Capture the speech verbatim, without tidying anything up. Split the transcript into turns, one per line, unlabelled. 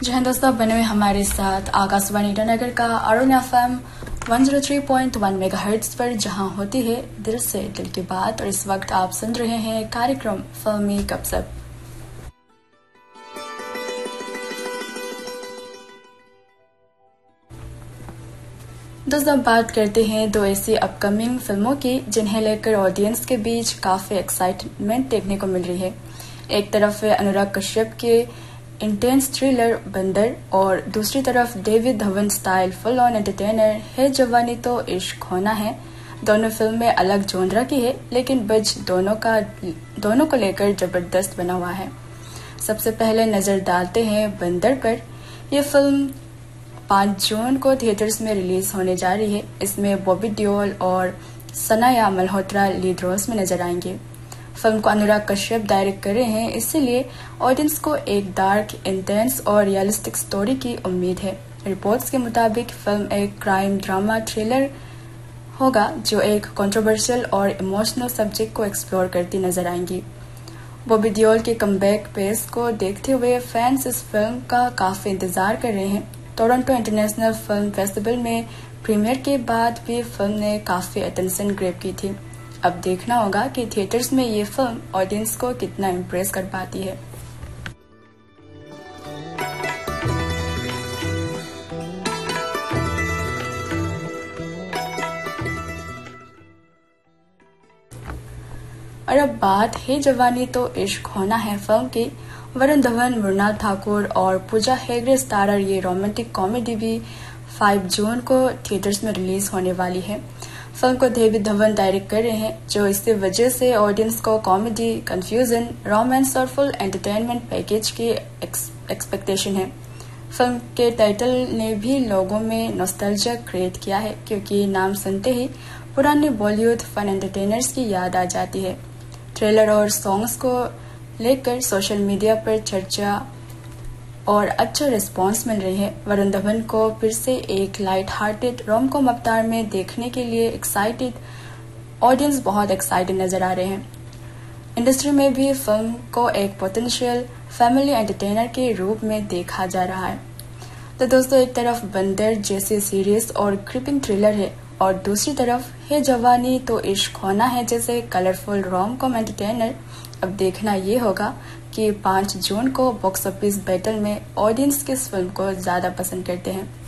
जी हाँ दोस्तों, बने हुए हमारे साथ आकाशवाणी ईटानगर का अरुण एफएम एक सौ तीन पॉइंट एक मेगाहर्ट्ज पर, जहां होती है दिल से दिल की बात। और इस वक्त आप सुन रहे हैं कार्यक्रम फिल्मी गपशप। दोस्तों, बात करते हैं दो ऐसी अपकमिंग फिल्मों की जिन्हें लेकर ऑडियंस के बीच काफी एक्साइटमेंट देखने को मिल रही है। एक तरफ है अनुराग कश्यप के इंटेंस थ्रिलर बंदर और दूसरी तरफ David Dhawan style full on entertainer है जवानी तो इश्क होना है। दोनों फिल्में अलग जोनरा की है, लेकिन बज दोनों का दोनों को लेकर जबरदस्त बना हुआ है। सबसे पहले नजर डालते हैं बंदर पर। यह फिल्म पाँच जून को थिएटर्स में रिलीज होने जा रही है। इसमें बॉबी देओल और सनाया मल्होत्रा लीड रोल्स में नजर आएंगे। फिल्म को अनुराग कश्यप डायरेक्ट कर रहे हैं, इसलिए ऑडियंस को एक डार्क, इंटेंस और रियलिस्टिक स्टोरी की उम्मीद है। रिपोर्ट्स के मुताबिक फिल्म एक क्राइम ड्रामा थ्रिलर होगा जो एक कंट्रोवर्शियल और इमोशनल सब्जेक्ट को एक्सप्लोर करती नजर आएंगी। बॉबी देओल के कमबैक पेस को देखते हुए फैंस इस फिल्म का काफी इंतजार कर रहे हैं। टोरंटो इंटरनेशनल फिल्म फेस्टिवल में प्रीमियर के बाद भी फिल्म ने काफी अटेंशन ग्रैब की थी। अब देखना होगा कि थिएटर्स में ये फिल्म ऑडियंस को कितना इम्प्रेस कर पाती है। और अब बात है जवानी तो इश्क होना है फिल्म की। वरुण धवन, मृणाल ठाकुर और पूजा हेगड़े स्टारर ये रोमांटिक कॉमेडी भी पाँच जून को थिएटर्स में रिलीज होने वाली है। फिल्म को डेविड धवन डायरेक्ट कर रहे हैं, जो इसी वजह से ऑडियंस को कॉमेडी, कंफ्यूजन, रोमांस और फुल एंटरटेनमेंट पैकेज की एक्सपेक्टेशन है। फिल्म के टाइटल ने भी लोगों में नॉस्टैल्जिया क्रिएट किया है, क्योंकि नाम सुनते ही पुराने बॉलीवुड फन एंटरटेनर्स की याद आ जाती है। ट्रेलर और सॉन्ग्स को लेकर सोशल मीडिया पर चर्चा और अच्छा रिस्पांस मिल रही है। वरुण धवन को फिर से एक लाइट हार्टेड रोम-कॉम अवतार में देखने के लिए एक्साइटेड ऑडियंस बहुत एक्साइटेड नजर आ रहे हैं। इंडस्ट्री में भी फिल्म को एक पोटेंशियल फैमिली एंटरटेनर के रूप में देखा जा रहा है। तो दोस्तों, एक तरफ बंदर जैसे सीरियस और क्रिपिंग थ्रिलर है और दूसरी तरफ है जवानी तो इश्क होना है जैसे कलरफुल रोम-कॉम एंटरटेनर। अब देखना ये होगा कि पाँच जून को बॉक्स ऑफिस बैटल में ऑडियंस किस फिल्म को ज्यादा पसंद करते हैं।